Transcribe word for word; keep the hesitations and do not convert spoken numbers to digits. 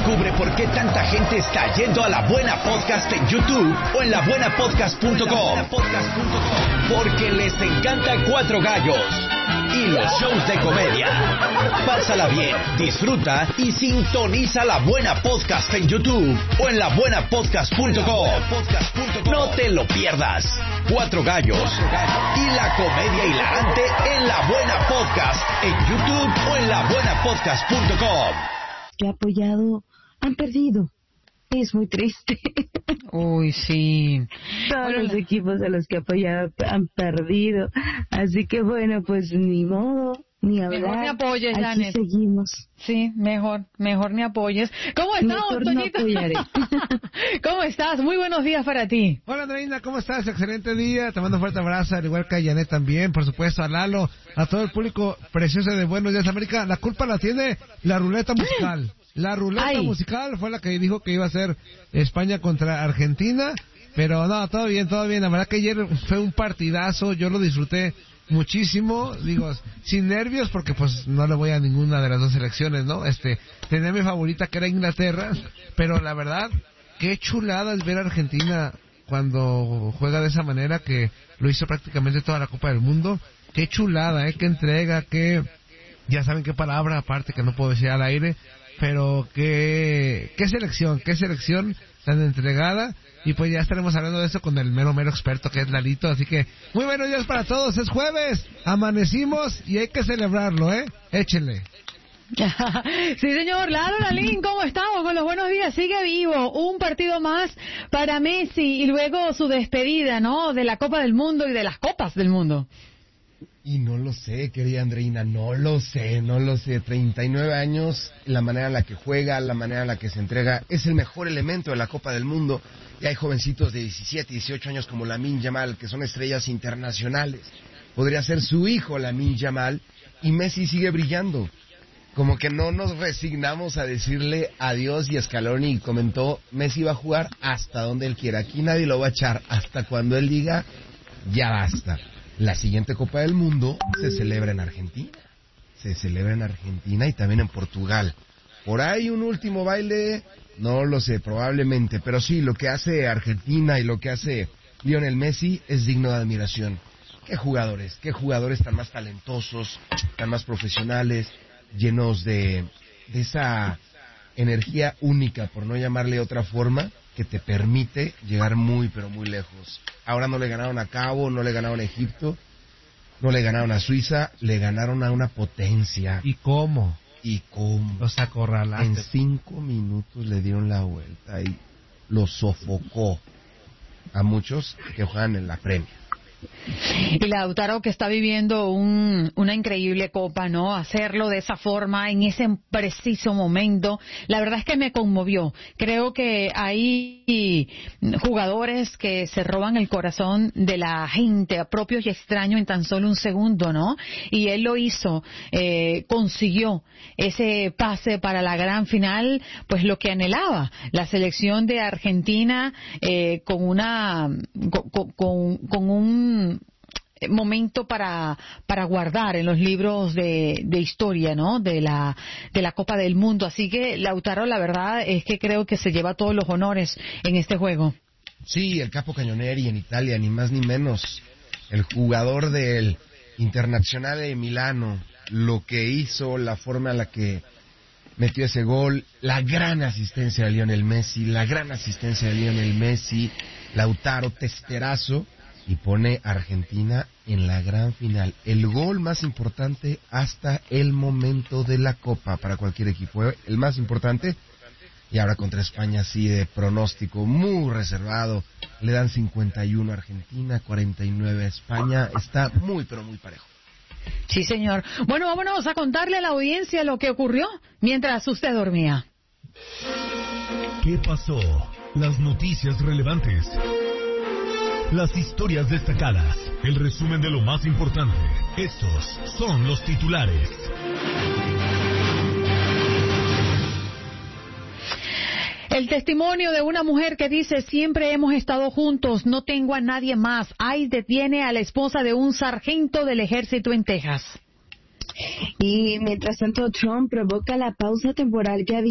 Descubre por qué tanta gente está yendo a La Buena Podcast en YouTube o en la buena podcast punto com. Porque les encanta Cuatro Gallos y los shows de comedia. Pásala bien, disfruta y sintoniza La Buena Podcast en YouTube o en la buena podcast punto com. No te lo pierdas. Cuatro Gallos y la comedia hilarante en La Buena Podcast en YouTube o en la buena podcast punto com. Que ha apoyado han perdido. Es muy triste. Uy, sí. Todos bueno, los equipos a los que ha apoyado han perdido. Así que bueno, pues ni modo, ni hablar. Mejor ni apoyes, Aquí Janet. seguimos. Sí, mejor, mejor ni apoyes. ¿Cómo estás, Mejor no Toñito? apoyaré. ¿Cómo estás? Muy buenos días para ti. Hola, Andreina, ¿cómo estás? Excelente día. Te mando un fuerte abrazo, al igual que a Janet también, por supuesto, a Lalo, a todo el público precioso de Buenos Días América. La culpa la tiene la ruleta musical. La ruleta Ay. musical fue la que dijo que iba a ser España contra Argentina, pero no, todo bien, todo bien. La verdad que ayer fue un partidazo, yo lo disfruté muchísimo, digo, sin nervios porque pues no le voy a ninguna de las dos selecciones, ¿no? Este, tenía mi favorita que era Inglaterra, pero la verdad, qué chulada es ver a Argentina cuando juega de esa manera, que lo hizo prácticamente toda la Copa del Mundo. Qué chulada, ¿eh? Qué entrega, qué... Ya saben qué palabra, aparte que no puedo decir al aire, pero qué, qué selección, qué selección tan entregada. Y pues ya estaremos hablando de eso con el mero mero experto que es Lalito. Así que muy buenos días para todos, es jueves, amanecimos y hay que celebrarlo, ¿eh? Échenle. Sí, señor. Lalo, Lalín, ¿cómo estamos? Con los buenos días. Sigue vivo. Un partido más para Messi y luego su despedida, ¿no? De la Copa del Mundo y de las Copas del Mundo. Y no lo sé, querida Andreina, no lo sé, no lo sé. treinta y nueve años, la manera en la que juega, la manera en la que se entrega, es el mejor elemento de la Copa del Mundo. Y hay jovencitos de diecisiete, dieciocho años como Lamine Yamal, que son estrellas internacionales. Podría ser su hijo, Lamine Yamal, y Messi sigue brillando. Como que no nos resignamos a decirle adiós, y Scaloni comentó, Messi va a jugar hasta donde él quiera. Aquí nadie lo va a echar hasta cuando él diga, ya basta. La siguiente Copa del Mundo se celebra en Argentina. Se celebra en Argentina y también en Portugal. Por ahí un último baile, no lo sé, probablemente. Pero sí, lo que hace Argentina y lo que hace Lionel Messi es digno de admiración. Qué jugadores, qué jugadores tan más talentosos, tan más profesionales, llenos de, de esa energía única, por no llamarle de otra forma, que te permite llegar muy, pero muy lejos. Ahora no le ganaron a Cabo, no le ganaron a Egipto, no le ganaron a Suiza, le ganaron a una potencia. ¿Y cómo? ¿Y cómo? Los acorralaste. En cinco minutos le dieron la vuelta y los sofocó a muchos que juegan en la Premier. Y Lautaro, que está viviendo un, una increíble copa, ¿no? Hacerlo de esa forma, en ese preciso momento, la verdad es que me conmovió. Creo que hay jugadores que se roban el corazón de la gente, a propios y extraños, en tan solo un segundo, ¿no? Y él lo hizo, eh, consiguió ese pase para la gran final, pues lo que anhelaba, la selección de Argentina, eh, con una, con, con, con un momento para para guardar en los libros de, de historia, ¿no? De la de la Copa del Mundo. Así que Lautaro, la verdad es que creo que se lleva todos los honores en este juego. Sí, el Capo Cañoneri en Italia, ni más ni menos. El jugador del Internazionale de Milano, lo que hizo, la forma en la que metió ese gol, la gran asistencia de Lionel Messi, la gran asistencia de Lionel Messi, Lautaro, testerazo, y pone a Argentina en la gran final. El gol más importante hasta el momento de la Copa para cualquier equipo, el más importante. Y ahora contra España, sí, de pronóstico muy reservado. Le dan cincuenta y uno a Argentina, cuarenta y nueve a España. Está muy, pero muy parejo. Sí, señor. Bueno, vámonos a contarle a la audiencia lo que ocurrió mientras usted dormía. ¿Qué pasó? Las noticias relevantes. Las historias destacadas, el resumen de lo más importante. Estos son los titulares. El testimonio de una mujer que dice, siempre hemos estado juntos, no tengo a nadie más. ICE detiene a la esposa de un sargento del ejército en Texas. Y mientras tanto, Trump provoca la pausa temporal que había